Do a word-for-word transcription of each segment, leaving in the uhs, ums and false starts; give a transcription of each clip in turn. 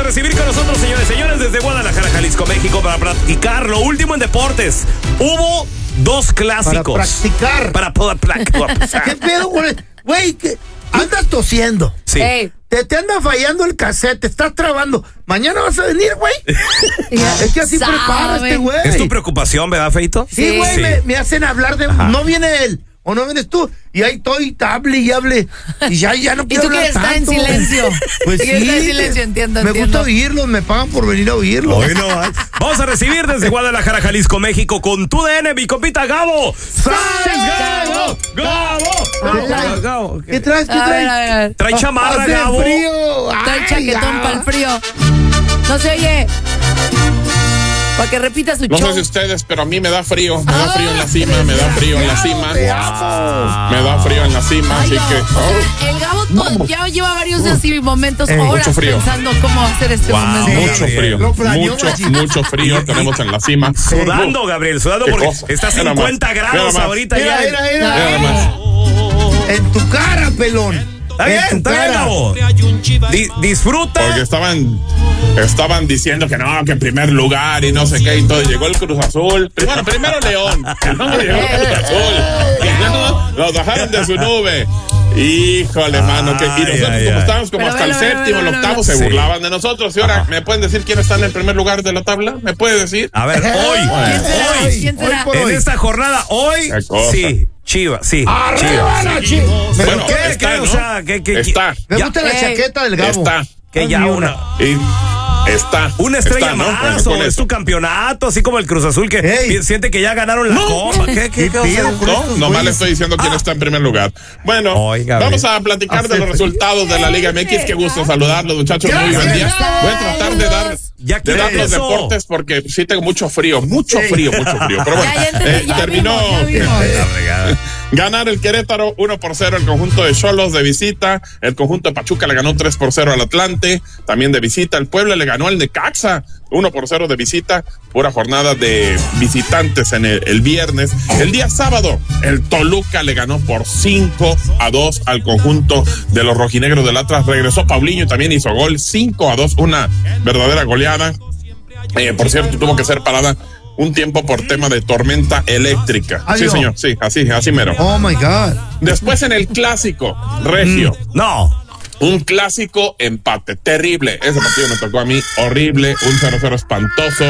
recibir con nosotros, señores, señores, desde Guadalajara, Jalisco, México, para practicar lo último en deportes. Hubo dos clásicos. Para practicar. Para poder practicar. ¿Qué pedo, güey? Güey, que andas tosiendo. Sí. Ey. Te, te anda fallando el cassette, te estás trabando. ¿Mañana vas a venir, güey? Es que así Sabe. prepara este güey. ¿Es tu preocupación, verdad, Feito? Sí, güey, Sí. me, me hacen hablar de... Ajá. No viene él, o no vienes tú. Y ahí estoy, hable y hable. Y ya, ya no Y quiero tú hablar quieres estar en tanto. silencio. Pues Quieres sí. estar en silencio, entiendo, Me entiendo. gusta oírlos, me pagan por venir a oírlos. Hoy no hay. Vamos a recibir desde Guadalajara, Jalisco, México, con tu D N, mi compita Gabo. ¡Sabes, Gabo! ¡Gabo! Ala. Gabo, ¿Qué traes? ¿Qué A ver, traes? a ver, a ver. ¿Trae chamarra, Hace Gabo? frío. Trae Ay, chaquetón ya. para el frío. No se oye. Para que repita su No show. sé si ustedes, pero a mí me da frío. Me da frío en la cima, me da frío en la cima. Te amo. Me da frío en la cima, Ay, así no. que... O sea, el Gabo to- ya lleva varios días y momentos, Ey, horas mucho frío. pensando cómo hacer este Wow. momento. Sí. Mucho frío, Lo planeó, mucho, machín. mucho frío tenemos en la cima. Sudando, Gabriel, sudando Qué porque cosa. está a Mira nomás, cincuenta mira grados nomás. ahorita Mira, ya. mira, A mira. ver. Nada más. En tu cara, pelón. Está bien, En tu está bien, cara. Gabo. Di- disfruta. Porque estaban, estaban diciendo que no, que en primer lugar y no sé qué y todo. Y llegó el Cruz Azul. Bueno, primero León. Y luego llegó el Cruz Azul. Y luego nos bajaron de su nube. Híjole, mano. Que, y Ay, nosotros, ay, como ay. estábamos como Pero hasta el velo, velo, séptimo, el velo, octavo, velo. se Sí. burlaban de nosotros. Y ahora, Ajá. ¿me pueden decir quién está en el primer lugar de la tabla? ¿Me puede decir? A ver, hoy, ¿Quién será? hoy, ¿Quién será? hoy por en hoy. esta jornada, hoy, Qué cosa. sí, Chivas, sí, ¡Arriba Chivas. la chi! ¿Pero Bueno, qué? está, ¿Qué? ¿no? O sea, ¿qué- qué- Está. Me Ya. gusta la Ey. chaqueta del Gabo. Está. Que ya Ay, una, Y está. una estrella está, ¿no? más, Bueno, o con es eso. tu campeonato, así como el Cruz Azul que Ey. pi- siente que ya ganaron la No. copa. ¿Qué, qué, ¿Qué qué, o sea, pedo con No, estos nomás güeyes? le estoy diciendo quién Ah. está en primer lugar. Bueno, Ay, Gabriel. vamos a platicar de Hace los frío. resultados de la Liga M X. Qué gusto saludarlos, muchachos. Muy buen día. Voy a tratar de dar, Ya de quiero dar los eso. deportes porque sí tengo mucho frío, mucho frío, mucho frío. Pero bueno, Ya, ya entendí, eh, ya terminó vimos, ya vimos. La fregada. ganar el Querétaro uno por cero el conjunto de Xolos de visita. El conjunto de Pachuca le ganó tres por cero al Atlante, también de visita. El Puebla le ganó al Necaxa uno por cero de visita. Pura jornada de visitantes en el, el viernes. El día sábado, el Toluca le ganó por cinco a dos al conjunto de los rojinegros del Atlas. Regresó Paulinho y también hizo gol. cinco a dos, una verdadera goleada. Eh, por cierto, tuvo que ser parada un tiempo por tema de tormenta eléctrica. Ay, Sí, no. señor, sí, así, así mero. Oh, my God. Después en el clásico, Regio, No. un clásico empate, terrible. Ese partido me tocó a mí, horrible, un cero cero espantoso.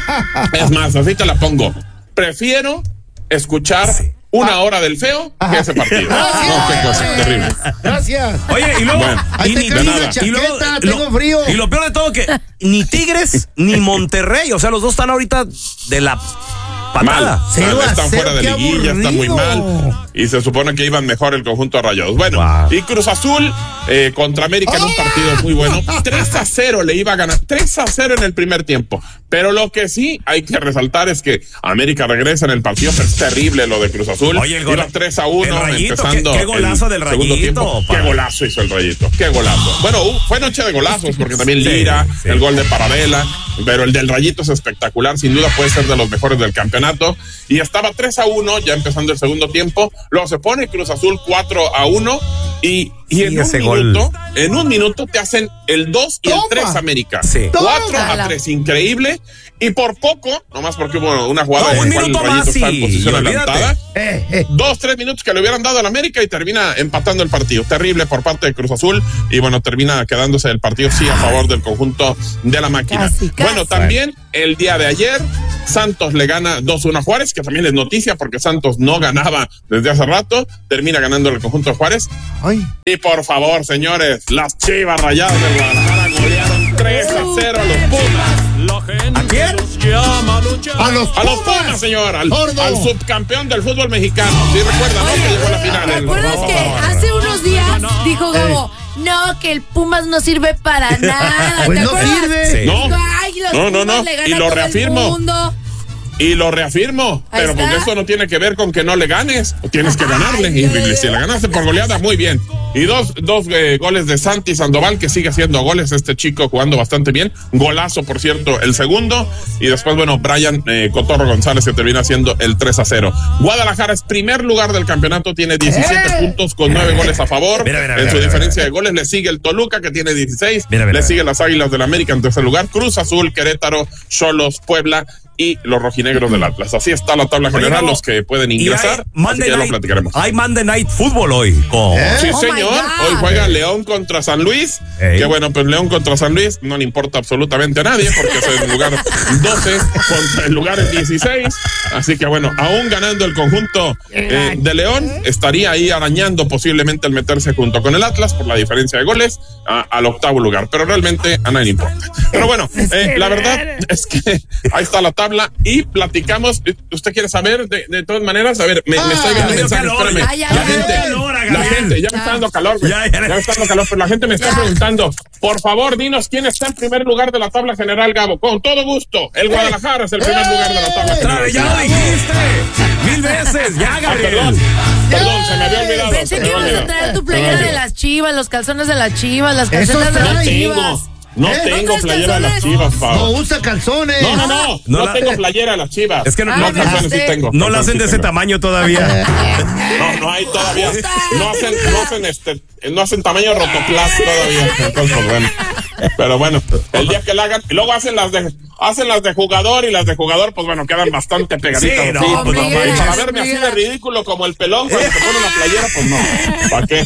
Es más, así te la pongo. Prefiero escuchar una hora del feo que ese partido. No, qué cosa, terrible. Gracias. Oye, y luego. Bueno, ahí y te ni- cae y una luego- chaqueta, lo- tengo frío. Y lo peor de todo que ni Tigres ni Monterrey, o sea, los dos están ahorita de la patada. Mal, Cero mal, a están cero, fuera de qué liguilla, están muy aburrido. mal. Y se supone que iban mejor el conjunto de Rayados. Bueno, Wow. y Cruz Azul eh, contra América en un partido muy bueno. tres a cero le iba a ganar. tres a cero en el primer tiempo. Pero lo que sí hay que resaltar es que América regresa en el partido. Pero es terrible lo de Cruz Azul. Oye, el gol- Iba tres a uno el Rayito, empezando qué- qué golazo el del segundo Rayito, tiempo. pa. Qué golazo hizo el Rayito. Qué golazo. Bueno, uh, fue noche de golazos porque también Sí, Lira, sí. el gol de Paradela. Pero el del Rayito es espectacular. Sin duda puede ser de los mejores del campeonato. Y estaba tres a uno ya empezando el segundo tiempo. Luego se pone Cruz Azul cuatro a uno. Y, y Sí, en un ese minuto, gol. en un minuto te hacen el dos y Toma. el tres América. Sí. cuatro a Tómala. tres, increíble. Y por poco, nomás porque hubo una jugada No, en un la cual el minuto Rayito más está en y- posición y olvídate. adelantada. Eh, eh. Dos, tres minutos que le hubieran dado al América y termina empatando el partido. Terrible por parte de Cruz Azul. Y bueno, termina quedándose el partido sí a favor del conjunto de la máquina. Casi, casi. Bueno, también el día de ayer, Santos le gana dos uno a Juárez, que también es noticia porque Santos no ganaba desde hace rato. Termina ganando el conjunto de Juárez. Ay. Y por favor, señores, las Chivas Rayadas del Guadalajara golearon tres a cero a los Pumas. ¿A quién? A los A los Pumas. Pumas, señor, al, Gordo. al subcampeón del fútbol mexicano. Sí, recuerdan, ¿no? Que llegó a la final. ¿Te el- acuerdas que hace unos días dijo Gabo, no, que el Pumas no sirve para nada? Pues ¿Te no acuerdas? sirve. Sí. No. Dijo, ay, los No, no, Pumas no. le Y ganan lo a todo el reafirmo. mundo. Y lo reafirmo, Ahí pero está. porque eso no tiene que ver con que no le ganes, tienes que ganarle. Ay, Y ay, si le ganaste por goleada, muy bien. Y dos, dos eh, goles de Santi Sandoval, que sigue haciendo goles, este chico jugando bastante bien. Golazo, por cierto, el segundo. Y después, bueno, Brian eh, Cotorro González, que termina haciendo el tres a cero. Guadalajara es primer lugar del campeonato, tiene diecisiete ¡Eh! puntos con nueve goles a favor. Mira, mira, en mira, su mira, diferencia mira. de goles le sigue el Toluca, que tiene dieciséis. Mira, mira, le mira. sigue las Águilas del América en tercer lugar. Cruz Azul, Querétaro, Xolos, Puebla y los rojinegros del Atlas. Así está la tabla Oye, general, Gabo, los que pueden y hay ingresar. Así Monday que ya lo night, platicaremos. hay Monday Night Football hoy. Con... ¿Eh? Sí, Oh my señor. God. Hoy juega León contra San Luis. Ey. Que bueno, pues León contra San Luis no le importa absolutamente a nadie porque es el lugar doce contra el lugar dieciséis. Así que bueno, aún ganando el conjunto eh, de León, estaría ahí arañando posiblemente el meterse junto con el Atlas por la diferencia de goles a, al octavo lugar. Pero realmente a nadie le importa. Pero bueno, eh, la verdad es que ahí está la tabla y platicamos. ¿Usted quiere saber de, de todas maneras? A ver, me, me está viendo me dio mensajes. calor. Espérame. Ay, ya, La ya, gente, ya. calor, la Gabriel. gente, ya me está dando calor, güey. Ya, Ya, ya. me está dando calor, pero la gente me está Ya. preguntando, por favor, dinos quién está en primer lugar de la tabla general, Gabo. Con todo gusto, el Guadalajara es el primer lugar de la tabla Otra general. vez, ya lo dijiste. Mil veces. Ya, Ah, Gabriel. perdón, perdón, se me había olvidado. Pensé se me que había ibas a olvidado. traer tu Se me playera había de las chivas, los calzones de las chivas, las Eso calcetas de trae. las No chivas. tengo, no ¿Eh? ¿No tengo traes playera de las calzones? chivas, No Pau. usa calzones. No, no, no, No no la- tengo playera de las chivas. Es que no- Ah, no, no- calzones sí no- tengo. No la hacen calzones de sí ese tengo. tamaño todavía. No, no hay todavía. Me gusta, No hacen, me gusta. no hacen este, no hacen tamaño rotoplas todavía. Entonces, pues, bueno. Pero bueno, el día que la hagan, y luego hacen las de, hacen las de jugador y las de jugador, pues bueno, quedan bastante pegaditas. Sí, no, así. pues no Miguel, Y para manches. verme así Miguel. de ridículo como el pelón cuando te pone una playera, pues no. ¿Para qué?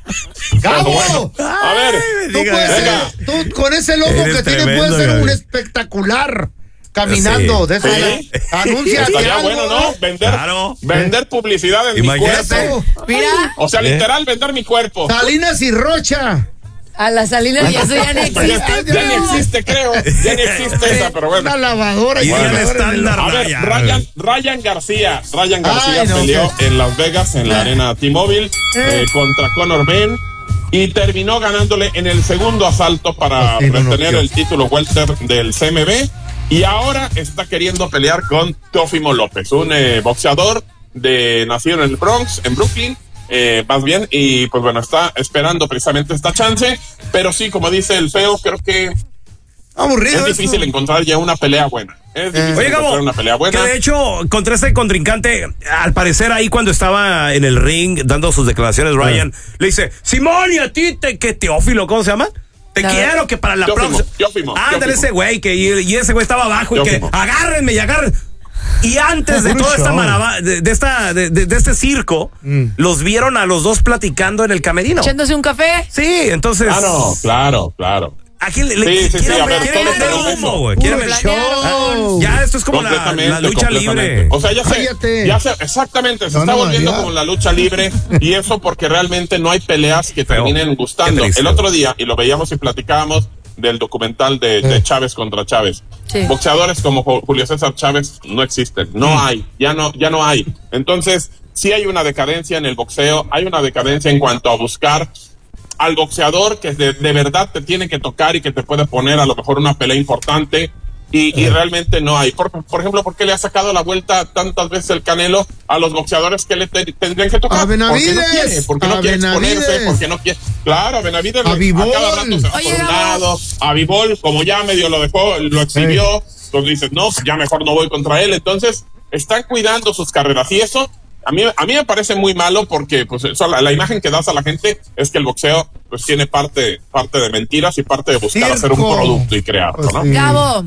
¡Gabo! Pero bueno, a ver. Tú, Diga, puedes venga. ser- tú con ese logo Eres que tiene tremendo, puedes ser un Gabriel. espectacular caminando. Sí. De eso Sí. anuncia Estaría algo, bueno, ¿no? Vender, Claro. vender publicidad en Imagínate. mi cuerpo. Eso. Mira, O sea, ¿Eh? literal, vender mi cuerpo. Salinas y Rocha. a las salinas y eso ya no Ya, existe. ya ni pero- existe, creo. Ya ni existe esa, pero bueno. Una lavadora. Y una el lavadora en el- estándar. A ver, Vaya. Ryan, Ryan García. Ryan García Ay, no, peleó pues. en Las Vegas, en la arena T-Mobile, eh, contra Conor Ben. Y terminó ganándole en el segundo asalto para Pues sí, no, no, retener tío. el título welter del C M B. Y ahora está queriendo pelear con Teófimo López, un eh, boxeador de nacido en el Bronx, en Brooklyn. Eh, más bien, y pues bueno, está esperando precisamente esta chance. Pero sí, como dice el feo, creo que Aburrido. es difícil eso. encontrar ya una pelea buena. Es difícil Oye, encontrar Gabo, una pelea buena. que de hecho, contra este contrincante, al parecer ahí cuando estaba en el ring dando sus declaraciones, Ryan, le dice, Simón, y a ti, te, que Teófilo, ¿cómo se llama? Te A ver. quiero que para la Teófimo, próxima. Teófimo, Ándale Teófimo. ese güey, que y, y ese güey estaba abajo y que Teófimo. agárrenme y agárrenme. Y antes de Puro toda esta show. marava, de, de esta, de, de- de este circo, Mm. los vieron a los dos platicando en el camerino. Echándose un café. Sí, entonces. Claro, claro, claro. ¿A quién le, le Sí, sí, sí, quieren, a ver, quieren todo vender por humo, eso. güey? Puro Quieren vender- show. Ya, esto es como la, Completamente, la lucha completamente. libre. O sea, ya se, Cállate. ya se, exactamente, se No, está no, volviendo ya. como la lucha libre y eso porque realmente no hay peleas que Feo. terminen gustando. Qué triste. El otro día, y lo veíamos y platicábamos del documental de, de Chávez contra Chávez. Sí. Boxeadores como Ju- Julio César Chávez no existen, no hay, ya no, ya no hay. Entonces, sí hay una decadencia en el boxeo, hay una decadencia en cuanto a buscar al boxeador que de, de verdad te tiene que tocar y que te puede poner a lo mejor una pelea importante y, y realmente no hay. Por, por ejemplo, ¿por qué le ha sacado la vuelta tantas veces el Canelo a los boxeadores que le te- tendrían que tocar? A Benavides, Porque no quiere, porque no a quiere Benavides. exponerse, porque no quiere. Claro, a Benavides A le- Bivol. cada rato se va Oye, por un Gabo. lado. A Bivol, como ya medio lo dejó, lo exhibió, entonces dices, no, ya mejor no voy contra él. Entonces, están cuidando sus carreras y eso a mí, a mí me parece muy malo porque pues eso, la, la imagen que das a la gente es que el boxeo pues tiene parte, parte de mentiras y parte de buscar Circo. hacer un producto y crearlo, Pues ¿no? sí. Gabo,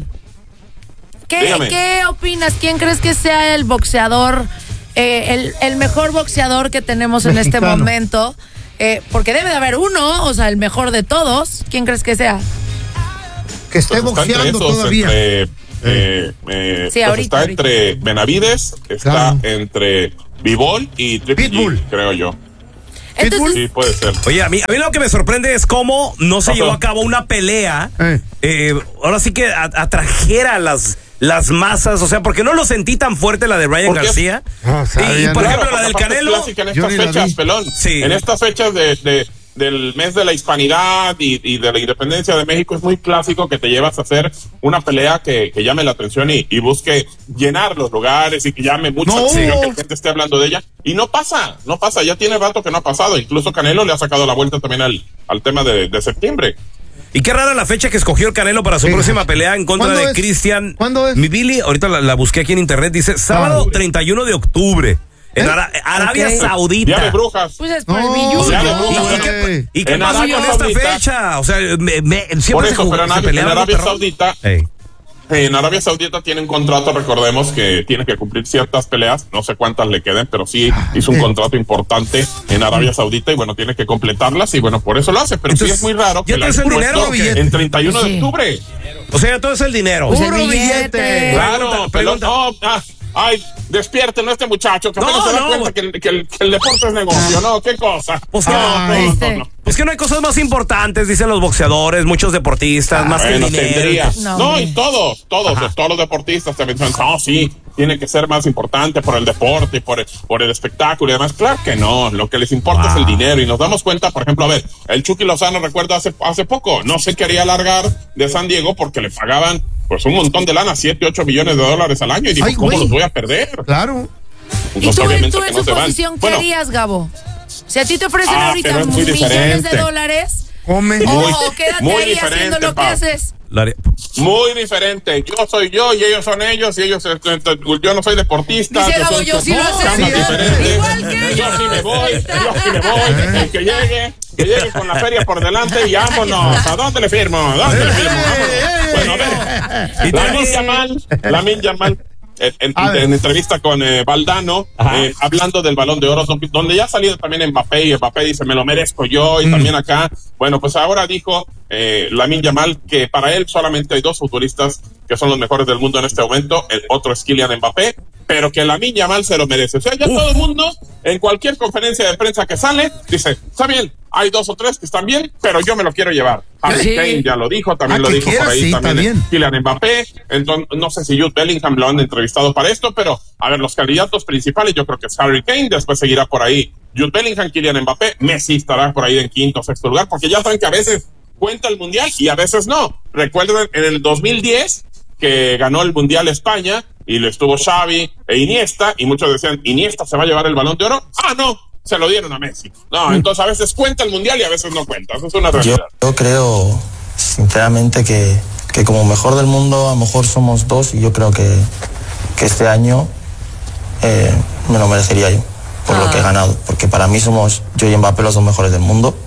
¿qué, Dígame. ¿qué opinas? ¿Quién crees que sea el boxeador, eh, el, el mejor boxeador que tenemos en este Mexicano. momento? Eh, porque debe de haber uno, o sea, el mejor de todos. ¿Quién crees que sea? Que esté Pues está entre boxeando esos, todavía. entre, eh, eh, Sí, pues ahorita, está ahorita. entre Benavides, está Claro. entre Bivol y Triple Pitbull. G, creo yo. Entonces, Sí, puede ser. Oye, a mí, a mí lo que me sorprende es cómo no se Pasó. llevó a cabo una pelea. Eh. eh, ahora sí que a- atrajera las, las masas. O sea, porque no lo sentí tan fuerte la de Ryan ¿Por qué? García. No, y, sabía, y, por no. ejemplo, Claro, la del porque aparte es Canelo. clásica en Yo estas ni la fechas, vi. pelón. Sí. En estas fechas de, de, del mes de la hispanidad y, y de la independencia de México, es muy clásico que te llevas a hacer una pelea que, que llame la atención y, y busque llenar los lugares y que llame mucho No. atención, que la gente esté hablando de ella. Y no pasa, no pasa, ya tiene rato que no ha pasado. Incluso Canelo le ha sacado la vuelta también al, al tema de, de septiembre. Y qué rara la fecha que escogió el Canelo para su Sí. próxima pelea en contra ¿Cuándo de es? Cristian. ¿Cuándo es? Mi Billy, ahorita la, la busqué aquí en internet, dice sábado Ah. treinta y uno de octubre. En ¿Eh? Ara- Arabia Ok. Saudita. Día de brujas. Pues es por No, el billuyo. ya de ¿Y, brujas. y qué, y qué En pasa Arabia con esta Saudita- fecha? O sea, me, me, siempre Por se, eso, jugó- pero en se Arabia, peleaba en Arabia perrón. Saudita, Ey. en Arabia Saudita tiene un contrato, recordemos que tiene que cumplir ciertas peleas, no sé cuántas le queden, pero sí hizo un contrato importante en Arabia Saudita y bueno, tiene que completarlas y bueno, por eso lo hace, pero Entonces, sí es muy raro ya que le traes hayan el dinero, puesto billete. en treinta y uno Sí. de octubre. O sea, todo es el dinero. Pues el Puro billete. billete. Claro, Pregunta- pero pregunta. no, ah, ay, despiértenlo a este muchacho, que apenas No, se da no, cuenta que, el- que el, que el deporte es negocio, ¿no? ¿Qué cosa? Pues que no, no, no, ¿viste? no, no. Pues que no hay cosas más importantes, dicen los boxeadores, muchos deportistas, más que el Bueno, dinero. tendría. No, No, hombre. y todos, todos, los- todos los deportistas también dicen, no, sí, tiene que ser más importante por el deporte, por el, por el espectáculo y demás. Claro que no, lo que les importa Wow. es el dinero y nos damos cuenta, por ejemplo, a ver, el Chucky Lozano, recuerda, hace, hace poco, no se quería largar de San Diego porque le pagaban pues un montón de lana, siete, ocho millones de dólares al año y dijo, Ay, ¿cómo güey. los voy a perder? Claro. ¿Y Entonces, tú, en- obviamente tú que en no su se van. posición qué Bueno, harías, Gabo? Si a ti te ofrecen Ah, ahorita pero es muy millones diferente. de dólares, Come. o, Muy- o quédate muy ahí diferente, haciendo lo que Pau. haces. La- muy diferente. Yo soy yo y ellos son ellos y ellos, eh, eh, yo no soy deportista. Dice Gabo, soy- yo sí lo no, sé. cosas Sí, eh. diferentes. Igual que Yo yo. sí me voy, Ahí yo está. sí me voy. El que llegue, que llegue con la feria por delante y vámonos. ¿A dónde le firmo? ¿A dónde le firmo? Vámonos. Bueno, a ver. Y La tenemos- Yamal, la Min Yamal, en, en- A ver. en entrevista con eh, Valdano, eh, hablando del Balón de Oro, donde- donde ya ha salido también Mbappé, y Mbappé dice, me lo merezco yo, y también acá, bueno, pues ahora dijo eh, Lamine Yamal que para él solamente hay dos futbolistas que son los mejores del mundo en este momento, el otro es Kylian Mbappé, pero que Lamine Yamal se lo merece. O sea, ya Uf. todo el mundo, en cualquier conferencia de prensa que sale, dice, está bien, hay dos o tres que están bien, pero yo me lo quiero llevar. Harry Sí. Kane ya lo dijo, también Ah, lo que dijo quiera, por ahí sí, también está bien. Kylian Mbappé, entonces no sé si Jude Bellingham lo han entrevistado para esto, pero a ver, los candidatos principales yo creo que es Harry Kane, después seguirá por ahí Jude Bellingham, Kylian Mbappé, Messi estará por ahí en quinto o sexto lugar, porque ya saben que a veces cuenta el Mundial y a veces no. Recuerden en el dos mil diez que ganó el Mundial España y lo estuvo Xavi e Iniesta y muchos decían, Iniesta se va a llevar el Balón de Oro. Ah, no, se lo dieron a Messi. No, entonces a veces cuenta el Mundial y a veces no cuenta. Eso es una Yo, realidad. yo creo, sinceramente, que, que como mejor del mundo, a lo mejor somos dos y yo creo que, que este año eh, me lo merecería yo por lo que he ganado. Porque para mí somos yo y Mbappé los dos mejores del mundo.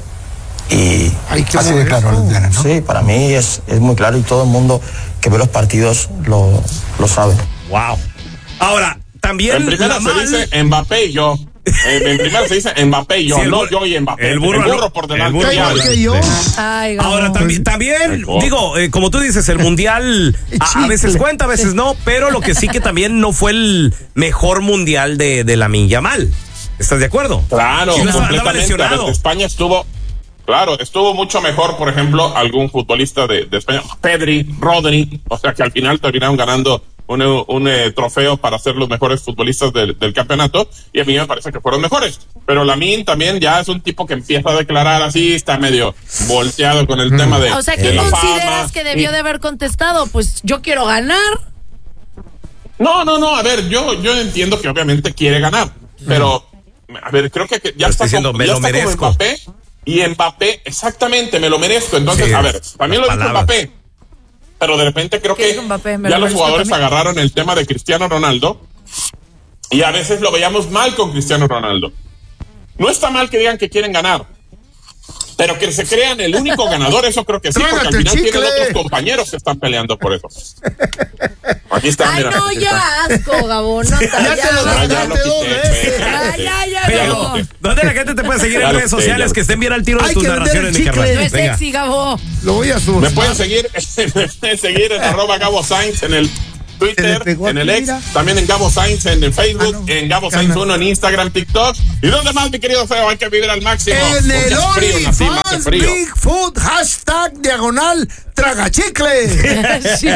Y Ay, qué Así de claro lo tiene, ¿no? sí, para mí es, es muy claro y todo el mundo que ve los partidos lo, lo sabe. Wow. Ahora, también En primera la se mal- dice Mbappé y yo. En, en primera se dice Mbappé y yo, Sí, el no burro- yo y Mbappé. el burro al- por el delante. burro ya. al- Igual que yo. Ay, Gabo. Ahora también, también Mejor. digo, eh, como tú dices, el mundial a, a veces cuenta, a veces no, pero lo que sí que también no fue el mejor mundial de, de Lamine Yamal. ¿Estás de acuerdo? Claro, Sí, no, andaba completamente. A ver, lesionado. España estuvo, claro, estuvo mucho mejor, por ejemplo, algún futbolista de, de España, Pedri, Rodri, o sea que al final terminaron ganando un, un eh, trofeo para ser los mejores futbolistas del, del campeonato, y a mí me parece que fueron mejores. Pero Lamine también ya es un tipo que empieza a declarar así, está medio volteado con el tema de, O sea, de ¿qué la consideras fama. que debió Y- de haber contestado? Pues yo quiero ganar. No, no, no, a ver, yo, yo entiendo que obviamente quiere ganar, pero, a ver, creo que que ya Lo está, estoy diciendo, como, me ya lo está como merezco. Mbappé, y Mbappé, exactamente, me lo merezco. Entonces, Sí, a ver, también lo las dijo palabras. Mbappé, pero de repente creo ¿Qué que dijo Mbappé? Me ya lo los merezco jugadores también. agarraron el tema de Cristiano Ronaldo, y a veces lo veíamos mal con Cristiano Ronaldo. No está mal que digan que quieren ganar, pero que se crean el único ganador, eso creo que sí, porque al Trágate el final tienen chicle. otros compañeros que están peleando por eso. Aquí está, Ay, mira. no, aquí está. ya, asco, Gabo. No, Ya te lo Ah, dije. ya lo Date dos quité, veces. espérate. Ya, ya, ya, Pero, Gabo. ¿dónde la gente te puede seguir Ya en lo redes sé, ya sociales lo que estén bien al tiro de Hay tus que vender narraciones, el mi carnal? chicle. No es Venga. sexy, Gabo. Lo voy a subir. Me pueden seguir, me pueden seguir en arroba Gabo Sainz en el Se le Twitter, pegó en el aquí, X, mira. también en Gabo Sainz en el Facebook, Ah, no. en Gabo Cana. Sainz uno en Instagram, TikTok. ¿Y dónde más, mi querido Feo? Hay que vivir al máximo. En Porque el hace frío, así, más hace OnlyFans frío. Bigfoot, hashtag diagonal tragachicle. Sí.